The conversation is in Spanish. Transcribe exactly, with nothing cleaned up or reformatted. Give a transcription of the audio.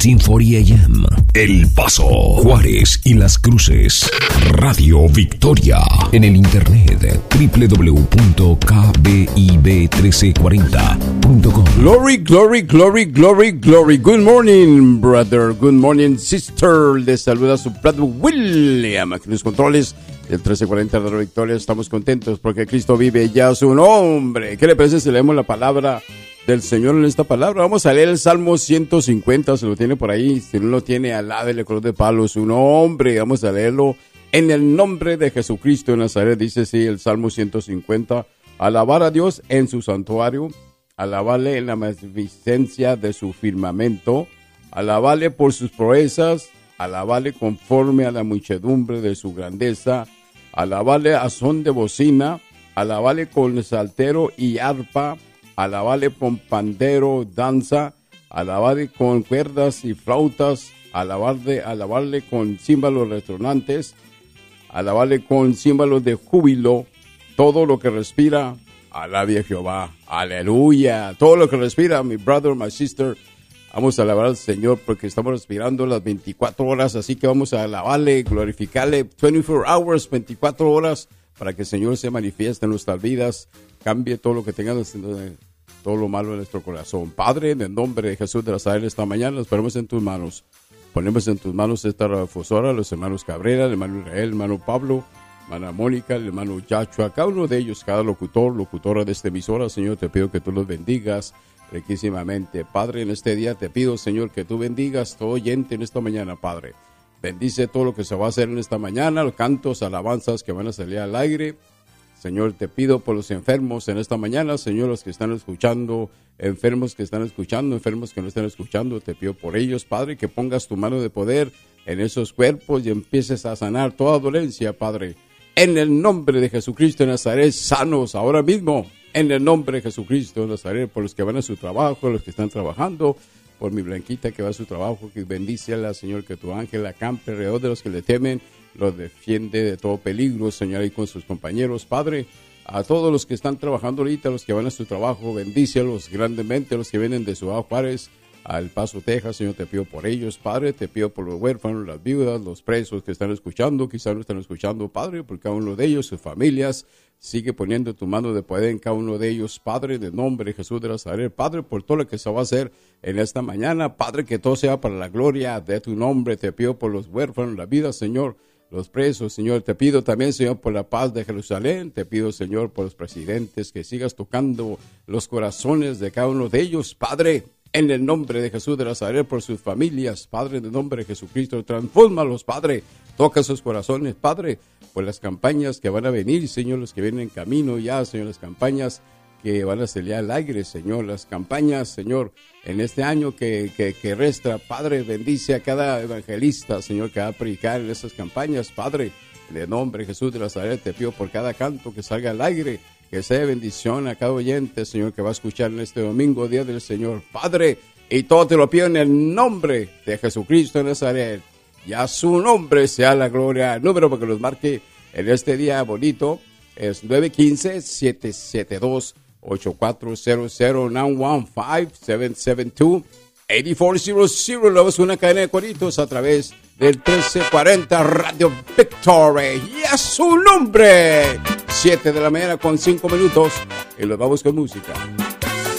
diez cuarenta A M. El Paso, Juárez y Las Cruces. Radio Victoria. En el internet doble u doble u doble u punto k b i b mil trescientos cuarenta punto com. Glory, glory, glory, glory, glory. Good morning, brother. Good morning, sister. Les saluda su brother William. Aquí en los controles del trece cuarenta de Radio Victoria. Estamos contentos porque Cristo vive ya su nombre. ¿Qué le parece si leemos la palabra del Señor en esta palabra? Vamos a leer el Salmo ciento cincuenta. Se lo tiene por ahí. Si no lo tiene, alábele color de palo su nombre. Vamos a leerlo en el nombre de Jesucristo de Nazaret. Dice así el Salmo ciento cincuenta. Alabar a Dios en su santuario. Alabarle en la magnificencia de su firmamento. Alabarle por sus proezas. Alabarle conforme a la muchedumbre de su grandeza. Alabarle a son de bocina. Alabarle con saltero y arpa. Alabarle con pandero, danza. Alabarle con cuerdas y flautas. Alabarle, alabarle con címbalos resonantes. Alabarle con címbalos de júbilo. Todo lo que respira, alabe a Jehová. Aleluya. Todo lo que respira, mi brother, my sister. Vamos a alabar al Señor porque estamos respirando las veinticuatro horas. Así que vamos a alabarle, glorificarle. veinticuatro hours, veinticuatro horas. Para que el Señor se manifieste en nuestras vidas. Cambie todo lo que tengamos, todo lo malo en nuestro corazón. Padre, en el nombre de Jesús de Nazaret, esta mañana nos ponemos en tus manos. Ponemos en tus manos esta radiodifusora, los hermanos Cabrera, el hermano Israel, el hermano Pablo, hermana Mónica, el hermano Yachua, cada uno de ellos, cada locutor, locutora de esta emisora. Señor, te pido que tú los bendigas riquísimamente. Padre, en este día te pido, Señor, que tú bendigas todo oyente en esta mañana, Padre. Bendice todo lo que se va a hacer en esta mañana, los cantos, alabanzas que van a salir al aire. Señor, te pido por los enfermos en esta mañana, Señor, los que están escuchando, enfermos que están escuchando, enfermos que no están escuchando, te pido por ellos, Padre, que pongas tu mano de poder en esos cuerpos y empieces a sanar toda dolencia, Padre. En el nombre de Jesucristo de Nazaret, sanos ahora mismo. En el nombre de Jesucristo de Nazaret, por los que van a su trabajo, los que están trabajando, por mi Blanquita que va a su trabajo, que bendícela, Señor, que tu ángel acampe alrededor de los que le temen, los defiende de todo peligro, Señor, y con sus compañeros, Padre. A todos los que están trabajando ahorita, los que van a su trabajo, bendícelos grandemente, los que vienen de Ciudad Juárez, al Paso, Texas, Señor, te pido por ellos, Padre, te pido por los huérfanos, las viudas, los presos que están escuchando, quizás no están escuchando, Padre, por cada uno de ellos, sus familias, sigue poniendo tu mano de poder en cada uno de ellos, Padre, en el nombre de Jesús de Nazaret, Padre, por todo lo que se va a hacer en esta mañana, Padre, que todo sea para la gloria de tu nombre, te pido por los huérfanos, la vida, Señor, los presos, Señor, te pido también, Señor, por la paz de Jerusalén, te pido, Señor, por los presidentes, que sigas tocando los corazones de cada uno de ellos, Padre, en el nombre de Jesús de Nazaret, por sus familias, Padre, en el nombre de Jesucristo, transfórmalos, Padre, toca sus corazones, Padre, por las campañas que van a venir, Señor, los que vienen en camino ya, Señor, las campañas que van a salir al aire, Señor, las campañas, Señor, en este año que, que, que resta, Padre, bendice a cada evangelista, Señor, que va a predicar en esas campañas, Padre, en el nombre de Jesús de Nazaret, te pido por cada canto que salga al aire, que sea bendición a cada oyente, Señor, que va a escuchar en este domingo, Día del Señor, Padre, y todo te lo pido en el nombre de Jesucristo de Nazaret, y a su nombre sea la gloria. El número para que los marque en este día bonito es nueve uno cinco, siete siete dos, ocho cuatro cero cero, nueve uno cinco, siete siete dos, ocho cuatro cero cero. Luego es una cadena de coritos a través del trece cuarenta Radio Victoria. Y a su nombre, siete de la mañana con cinco minutos. Y los vamos con música.